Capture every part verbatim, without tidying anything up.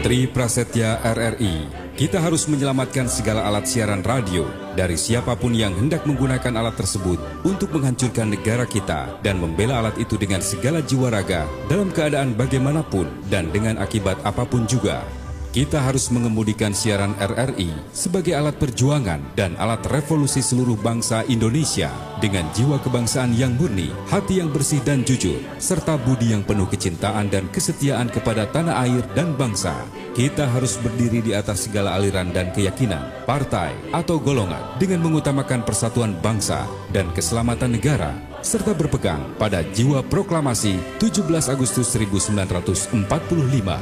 Tri Prasetya R R I, kita harus menyelamatkan segala alat siaran radio dari siapapun yang hendak menggunakan alat tersebut untuk menghancurkan negara kita dan membela alat itu dengan segala jiwa raga dalam keadaan bagaimanapun dan dengan akibat apapun juga. Kita harus mengemudikan siaran R R I sebagai alat perjuangan dan alat revolusi seluruh bangsa Indonesia dengan jiwa kebangsaan yang murni, hati yang bersih dan jujur, serta budi yang penuh kecintaan dan kesetiaan kepada tanah air dan bangsa. Kita harus berdiri di atas segala aliran dan keyakinan, partai atau golongan dengan mengutamakan persatuan bangsa dan keselamatan negara, serta berpegang pada jiwa proklamasi tujuh belas Agustus seribu sembilan ratus empat puluh lima.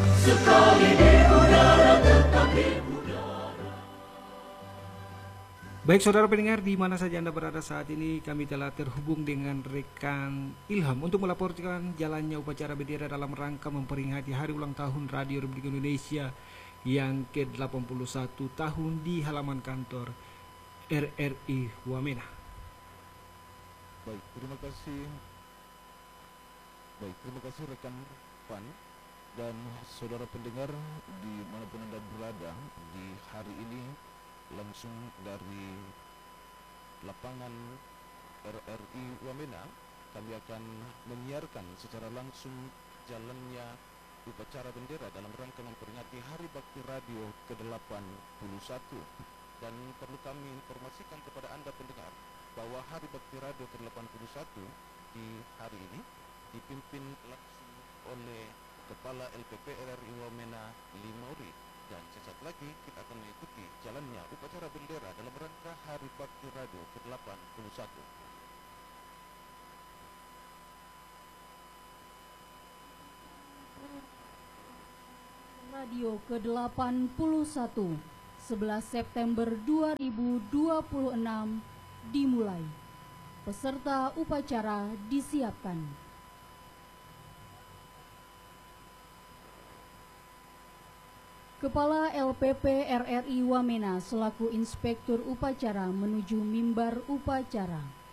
Baik saudara pendengar, di mana saja Anda berada saat ini, kami telah terhubung dengan rekan Ilham untuk melaporkan jalannya upacara bendera dalam rangka memperingati hari ulang tahun Radio Republik Indonesia yang ke delapan puluh satu tahun di halaman kantor R R I Wamena. Baik, terima kasih. Baik, terima kasih rekan Pan dan saudara pendengar dimanapun Anda berada di hari ini, langsung dari lapangan R R I Wamena, kami akan menyiarkan secara langsung jalannya upacara bendera dalam rangka memperingati Hari Bakti Radio ke delapan puluh satu. Dan perlu kami informasikan kepada Anda pendengar bahwa Hari Bakti Radio ke delapan puluh satu di hari ini dipimpin langsung oleh Kepala L P P R R I Wamena Limauri. Dan sesaat lagi kita akan mengikuti jalannya upacara bendera dalam rangka Hari Bakti Radio ke delapan puluh satu. Radio ke delapan puluh satu, sebelas September dua ribu dua puluh enam dimulai. Peserta upacara disiapkan. Kepala L P P R R I Wamena selaku Inspektur Upacara menuju mimbar upacara.